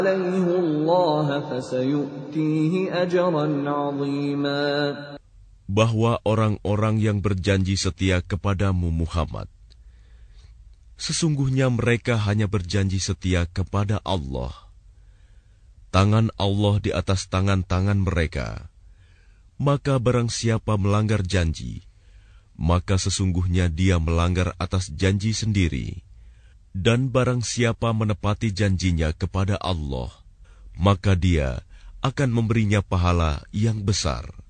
عليه الله فسيؤتيه أجرا عظيما. Bahwa orang-orang yang berjanji setia kepadamu Muhammad, sesungguhnya mereka hanya berjanji setia kepada Allah. Tangan Allah di atas tangan-tangan mereka. Maka barang siapa melanggar janji, maka sesungguhnya dia melanggar atas janji sendiri. Dan barang siapa menepati janjinya kepada Allah, maka dia akan memberinya pahala yang besar.